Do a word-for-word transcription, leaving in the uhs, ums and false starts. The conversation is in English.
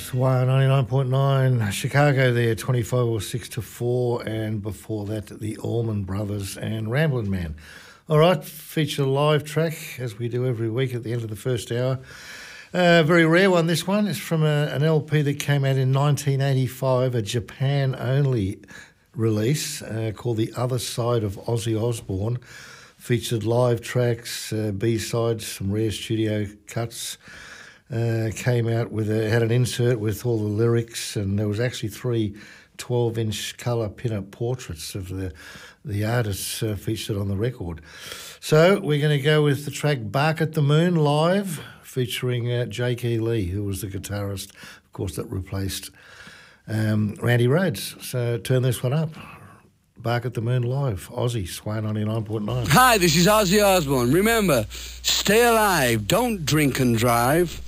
Swire ninety-nine point nine. Chicago there, twenty-five or six to four. And before that, the Allman Brothers and Ramblin' Man. All right, feature a live track, as we do every week at the end of the first hour. A uh, very rare one, this one. It's from a, an L P that came out in nineteen eighty-five, a Japan-only release uh, called The Other Side of Ozzy Osbourne. Featured live tracks, uh, B-sides, some rare studio cuts. Uh, came out with a, had an insert with all the lyrics, and there was actually three twelve-inch colour pin-up portraits of the the artists uh, featured on the record. So we're going to go with the track Bark at the Moon live, featuring uh, Jake E. Lee, who was the guitarist, of course, that replaced um, Randy Rhoads. So turn this one up. Bark at the Moon live, Aussie, Swire ninety-nine point nine. Hi, this is Ozzy Osbourne. Remember, stay alive, don't drink and drive.